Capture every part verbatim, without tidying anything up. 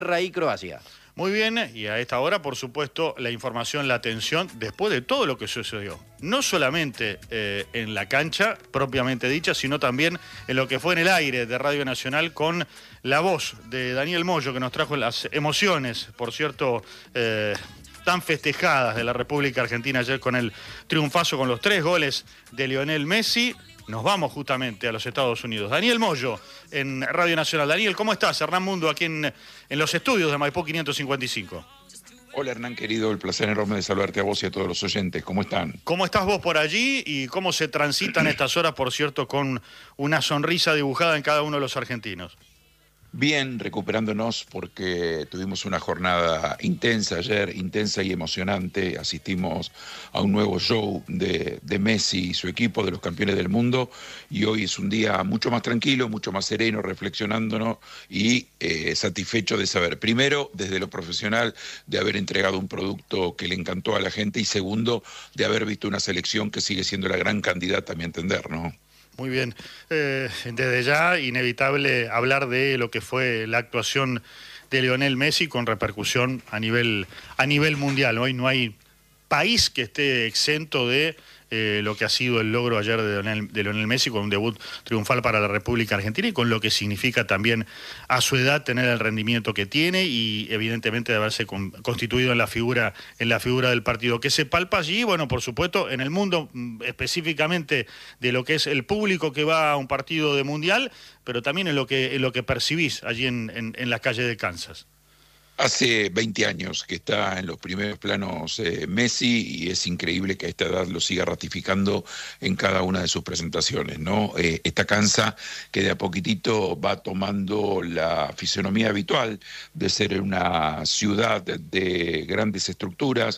y Croacia. Muy bien, y a esta hora, por supuesto, la información, la atención, después de todo lo que sucedió. No solamente eh, en la cancha, propiamente dicha, sino también en lo que fue en el aire de Radio Nacional con la voz de Daniel Moyo, que nos trajo las emociones, por cierto, eh, tan festejadas de la República Argentina ayer con el triunfazo, con los tres goles de Lionel Messi. Nos vamos justamente a los Estados Unidos. Daniel Moyo, en Radio Nacional. Daniel, ¿cómo estás? Hernán Mundo, aquí en, en los estudios de Maipú quinientos cincuenta y cinco. Hola Hernán, querido, el placer enorme de saludarte a vos y a todos los oyentes. ¿Cómo están? ¿Cómo estás vos por allí y cómo se transitan estas horas, por cierto, con una sonrisa dibujada en cada uno de los argentinos? Bien, recuperándonos porque tuvimos una jornada intensa ayer, intensa y emocionante. Asistimos a un nuevo show de, de Messi y su equipo, de los campeones del mundo, y hoy es un día mucho más tranquilo, mucho más sereno, reflexionándonos y eh, satisfecho de saber, primero, desde lo profesional, de haber entregado un producto que le encantó a la gente, y segundo, de haber visto una selección que sigue siendo la gran candidata, a mi entender, ¿no? Muy bien. Eh, desde ya, inevitable hablar de lo que fue la actuación de Lionel Messi con repercusión a nivel, a nivel mundial. Hoy no hay país que esté exento de eh, lo que ha sido el logro ayer de Lionel, de Lionel Messi, con un debut triunfal para la República Argentina y con lo que significa también a su edad tener el rendimiento que tiene y evidentemente de haberse con, constituido en la figura en la figura del partido que se palpa allí. Bueno, por supuesto, en el mundo, específicamente de lo que es el público que va a un partido de mundial, pero también en lo que, en lo que percibís allí en, en, en las calles de Kansas. Hace veinte años que está en los primeros planos eh, Messi, y es increíble que a esta edad lo siga ratificando en cada una de sus presentaciones, ¿no? Eh, esta Kansas que de a poquitito va tomando la fisonomía habitual de ser una ciudad de grandes estructuras,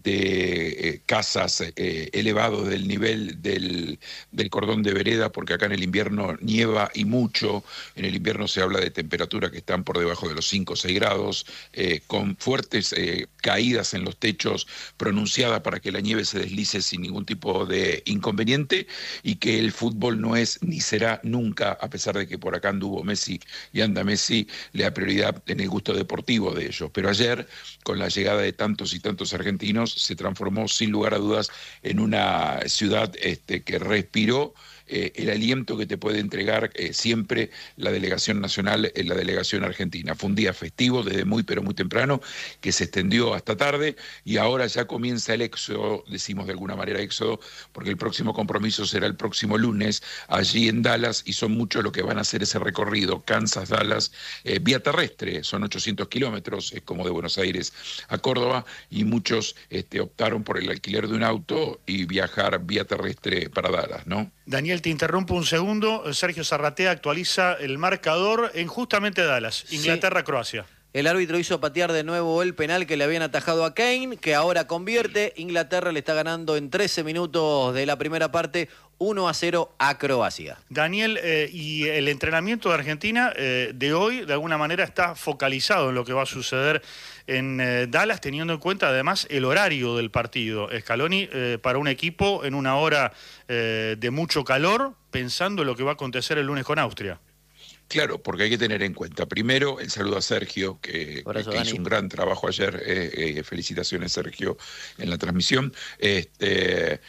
de eh, casas eh, elevados del nivel del, del cordón de vereda, porque acá en el invierno nieva y mucho. En el invierno se habla de temperaturas que están por debajo de los cinco o seis grados. Eh, con fuertes eh, caídas en los techos pronunciadas para que la nieve se deslice sin ningún tipo de inconveniente, y que el fútbol no es ni será nunca, a pesar de que por acá anduvo Messi y anda Messi, le da prioridad en el gusto deportivo de ellos. Pero ayer, con la llegada de tantos y tantos argentinos, se transformó sin lugar a dudas en una ciudad este, que respiró Eh, el aliento que te puede entregar eh, siempre la delegación nacional, eh, la delegación argentina. Fue un día festivo desde muy pero muy temprano, que se extendió hasta tarde, y ahora ya comienza el éxodo, decimos de alguna manera éxodo, porque el próximo compromiso será el próximo lunes, allí en Dallas, y son muchos los que van a hacer ese recorrido, Kansas-Dallas, eh, vía terrestre, son ochocientos kilómetros, es como de Buenos Aires a Córdoba, y muchos este, optaron por el alquiler de un auto y viajar vía terrestre para Dallas, ¿no? Daniel, te interrumpo un segundo. Sergio Zarratea actualiza el marcador en justamente Dallas, Inglaterra-Croacia. Sí. El árbitro hizo patear de nuevo el penal que le habían atajado a Kane, que ahora convierte. Inglaterra le está ganando en trece minutos de la primera parte, uno a cero a Croacia. Daniel, eh, y el entrenamiento de Argentina eh, de hoy, de alguna manera, está focalizado en lo que va a suceder en eh, Dallas, teniendo en cuenta además el horario del partido. Scaloni, eh, para un equipo en una hora eh, de mucho calor, pensando en lo que va a acontecer el lunes con Austria. Claro, porque hay que tener en cuenta, primero, el saludo a Sergio, que, eso, que hizo un gran trabajo ayer. Eh, eh, felicitaciones, Sergio, en la transmisión. Este,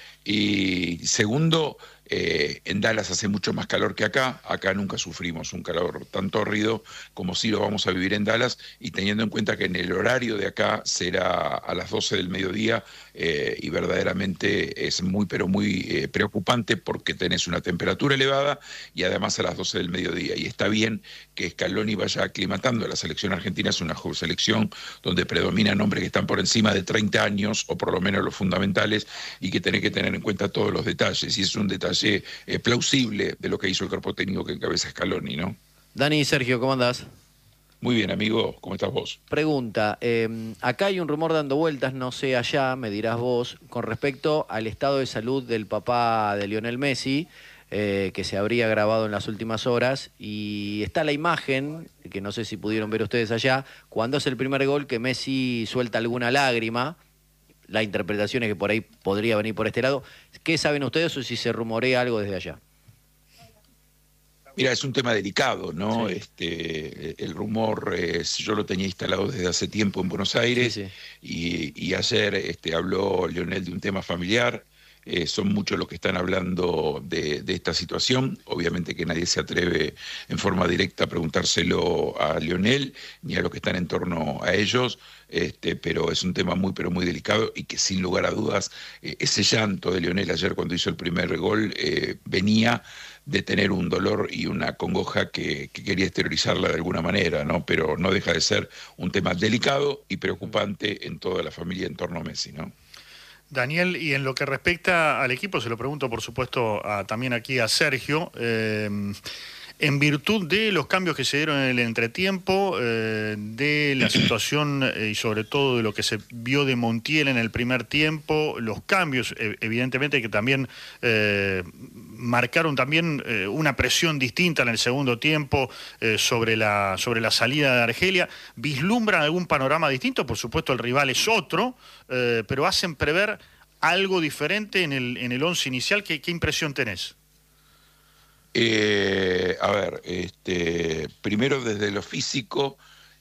y segundo, eh, en Dallas hace mucho más calor que acá. Acá nunca sufrimos un calor tan tórrido como si lo vamos a vivir en Dallas, y teniendo en cuenta que en el horario de acá será a las doce del mediodía, eh, y verdaderamente es muy, pero muy eh, preocupante, porque tenés una temperatura elevada y además a las doce del mediodía. Y está bien que Scaloni vaya aclimatando. La selección argentina es una selección donde predominan hombres que están por encima de treinta años, o por lo menos los fundamentales, y que tenés que tener en cuenta todos los detalles, y es un detalle eh, plausible de lo que hizo el cuerpo técnico que encabeza Scaloni, ¿no? Dani y Sergio, ¿cómo andás? Muy bien, amigo, ¿cómo estás vos? Pregunta, eh, acá hay un rumor dando vueltas, no sé allá, me dirás vos, con respecto al estado de salud del papá de Lionel Messi, eh, que se habría grabado en las últimas horas, y está la imagen, que no sé si pudieron ver ustedes allá, cuando es el primer gol que Messi suelta alguna lágrima. La interpretación es que por ahí podría venir por este lado. ¿Qué saben ustedes o si se rumorea algo desde allá? Mira, es un tema delicado, ¿no? Sí. Este, el rumor, eh, yo lo tenía instalado desde hace tiempo en Buenos Aires, Sí, sí. y, y ayer este, habló Lionel de un tema familiar. Eh, son muchos los que están hablando de, de esta situación. Obviamente que nadie se atreve en forma directa a preguntárselo a Lionel ni a los que están en torno a ellos, este, pero es un tema muy, pero muy delicado, y que sin lugar a dudas, eh, ese llanto de Lionel ayer cuando hizo el primer gol eh, venía de tener un dolor y una congoja que, que quería exteriorizarla de alguna manera, ¿no? Pero no deja de ser un tema delicado y preocupante en toda la familia en torno a Messi, ¿no? Daniel, y en lo que respecta al equipo, se lo pregunto por supuesto a, también aquí a Sergio, eh, en virtud de los cambios que se dieron en el entretiempo, eh, de la situación eh, y sobre todo de lo que se vio de Montiel en el primer tiempo, los cambios eh, evidentemente que también eh, marcaron también eh, una presión distinta en el segundo tiempo eh, sobre, la, sobre la salida de Argelia. ¿Vislumbran algún panorama distinto? Por supuesto el rival es otro, eh, pero hacen prever algo diferente en el, en el once inicial. ¿Qué, qué impresión tenés? Eh, a ver, este, primero desde lo físico,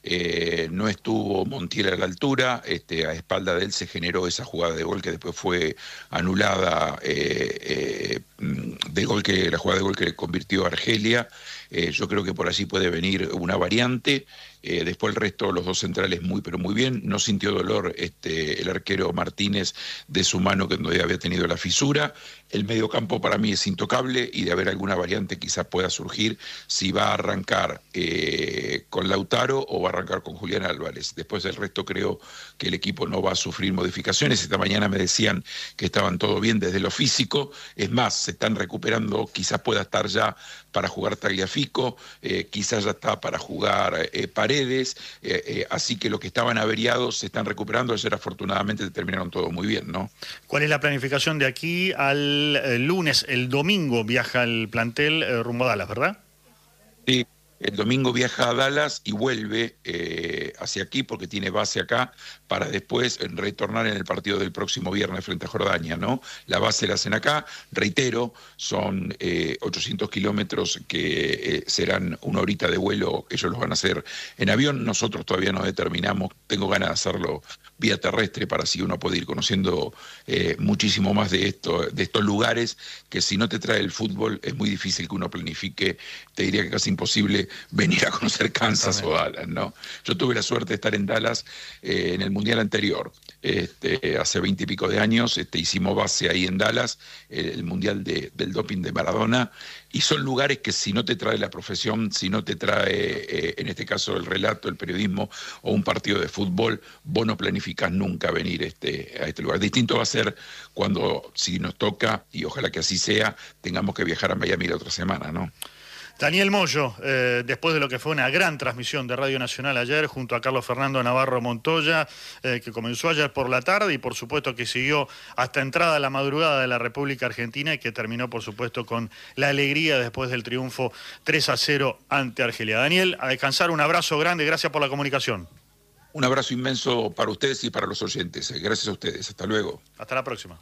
eh, no estuvo Montiel a la altura, este, a espalda de él se generó esa jugada de gol que después fue anulada, eh, eh, de gol que, la jugada de gol que convirtió a Argelia. Eh, yo creo que por allí puede venir una variante. Eh, después el resto, los dos centrales muy pero muy bien. No sintió dolor este, el arquero Martínez de su mano que donde había tenido la fisura. El mediocampo para mí es intocable, y de haber alguna variante quizás pueda surgir si va a arrancar eh, con Lautaro o va a arrancar con Julián Álvarez. Después el resto creo que el equipo no va a sufrir modificaciones. Esta mañana me decían que estaban todo bien desde lo físico. Es más, se están recuperando, quizás pueda estar ya para jugar Tagliafico, eh, quizás ya está para jugar eh, Paredes, eh, eh, así que los que estaban averiados se están recuperando. Ayer afortunadamente terminaron todo muy bien, ¿no? ¿Cuál es la planificación de aquí al eh, lunes? El domingo viaja el plantel eh, rumbo a Dallas, ¿verdad? Sí. El domingo viaja a Dallas y vuelve eh, hacia aquí porque tiene base acá para después retornar en el partido del próximo viernes frente a Jordania, ¿no? La base la hacen acá, reitero, son eh, ochocientos kilómetros que eh, serán una horita de vuelo, ellos los van a hacer en avión, nosotros todavía no determinamos, tengo ganas de hacerlo vía terrestre para así uno puede ir conociendo eh, muchísimo más de, esto, de estos lugares que si no te trae el fútbol es muy difícil que uno planifique, te diría que casi imposible venir a conocer Kansas o Dallas, ¿no? Yo tuve la suerte de estar en Dallas eh, en el Mundial anterior, este, hace veinte y pico de años, este, hicimos base ahí en Dallas, eh, el Mundial de, del doping de Maradona, y son lugares que si no te trae la profesión, si no te trae, eh, en este caso el relato, el periodismo o un partido de fútbol, vos no planificás nunca venir este, a este lugar. Distinto va a ser cuando, si nos toca, y ojalá que así sea, tengamos que viajar a Miami la otra semana, ¿no? Daniel Moyo, eh, después de lo que fue una gran transmisión de Radio Nacional ayer, junto a Carlos Fernando Navarro Montoya, eh, que comenzó ayer por la tarde y por supuesto que siguió hasta entrada a la madrugada de la República Argentina y que terminó por supuesto con la alegría después del triunfo tres a cero ante Argelia. Daniel, a descansar, un abrazo grande, gracias por la comunicación. Un abrazo inmenso para ustedes y para los oyentes. Gracias a ustedes. Hasta luego. Hasta la próxima.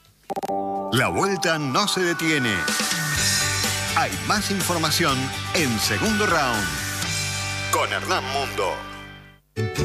La vuelta no se detiene. Hay más información en Segundo Round con Hernán Mundo.